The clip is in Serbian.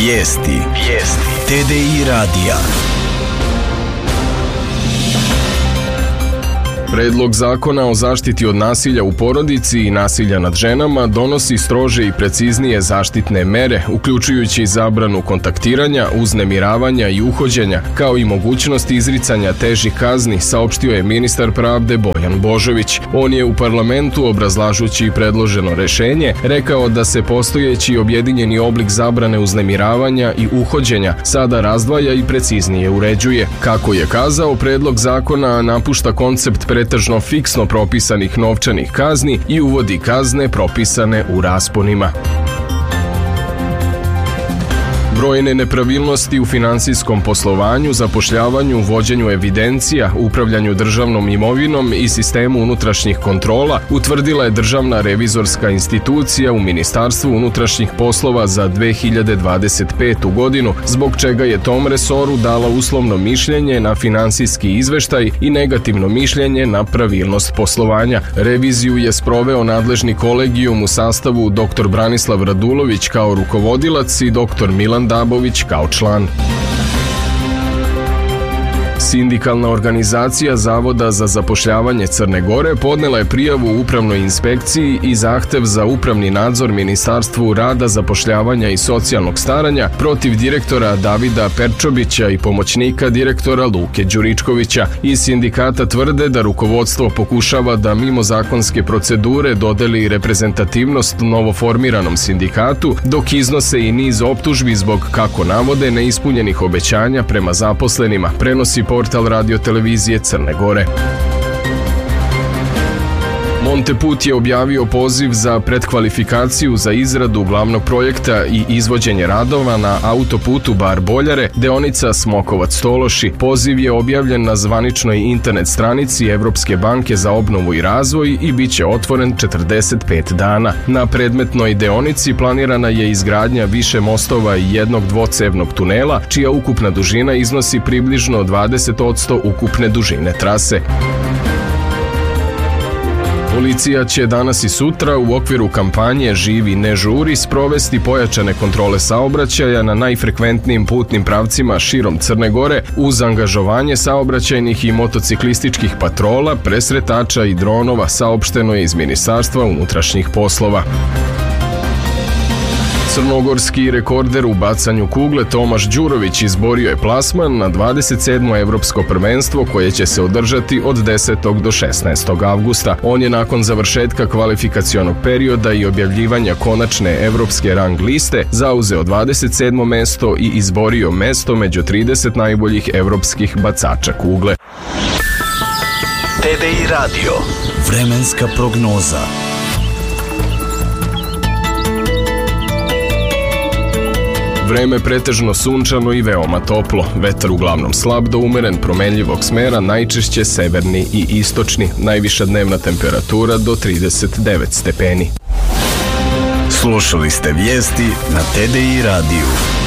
Vijesti TDI radija. Predlog zakona o zaštiti od nasilja u porodici i nasilja nad ženama donosi strože i preciznije zaštitne mere, uključujući zabranu kontaktiranja, uznemiravanja i uhođenja, kao i mogućnost izricanja težih kazni, saopštio je ministar pravde Bojan Božović. On je u parlamentu, obrazlažući predloženo rešenje, rekao da se postojeći objedinjeni oblik zabrane uznemiravanja i uhođenja sada razdvaja i preciznije uređuje. Kako je kazao, predlog zakona napušta koncept pretežno fiksno propisanih novčanih kazni i uvodi kazne propisane u rasponima. Brojne nepravilnosti u finansijskom poslovanju, zapošljavanju, vođenju evidencija, upravljanju državnom imovinom i sistemu unutrašnjih kontrola utvrdila je Državna revizorska institucija u Ministarstvu unutrašnjih poslova za 2025. godinu, zbog čega je tom resoru dala uslovno mišljenje na finansijski izveštaj i negativno mišljenje na pravilnost poslovanja. Reviziju je sproveo nadležni kolegijum u sastavu dr. Branislav Radulović kao rukovodilac i dr. Milan Dabović kao član. Sindikalna organizacija Zavoda za zapošljavanje Crne Gore podnela je prijavu upravnoj inspekciji i zahtev za upravni nadzor Ministarstvu rada, zapošljavanja i socijalnog staranja protiv direktora Davida Perčobića i pomoćnika direktora Luke Đuričkovića. Iz sindikata tvrde da rukovodstvo pokušava da mimo zakonske procedure dodeli reprezentativnost novoformiranom sindikatu, dok iznose i niz optužbi zbog, kako navode, neispunjenih obećanja prema zaposlenima, prenosi portal Radio televizije Crne Gore. Monteput je objavio poziv za pretkvalifikaciju za izradu glavnog projekta i izvođenje radova na autoputu Bar-Boljare, deonica Smokovac-Tološi. Poziv je objavljen na zvaničnoj internet stranici Evropske banke za obnovu i razvoj i bit će otvoren 45 dana. Na predmetnoj deonici planirana je izgradnja više mostova i jednog dvocevnog tunela, čija ukupna dužina iznosi približno 20% ukupne dužine trase. Policija će danas i sutra u okviru kampanje Živi ne žuri sprovesti pojačane kontrole saobraćaja na najfrekventnijim putnim pravcima širom Crne Gore uz angažovanje saobraćajnih i motociklističkih patrola, presretača i dronova, saopšteno je iz Ministarstva unutrašnjih poslova. Crnogorski rekorder u bacanju kugle Tomaš Đurović izborio je plasman na 27. evropsko prvenstvo koje će se održati od 10. do 16. avgusta. On je nakon završetka kvalifikacionog perioda i objavljivanja konačne evropske rang liste zauzeo 27. mesto i izborio mesto među 30 najboljih evropskih bacača kugle. TDI radio. Vremenska prognoza. Vreme pretežno sunčano i veoma toplo. Vetar uglavnom slab do umeren promenljivog smera, najčešće severni i istočni. Najviša dnevna temperatura do 39 stepeni. Slušali ste vijesti na TDI radiju.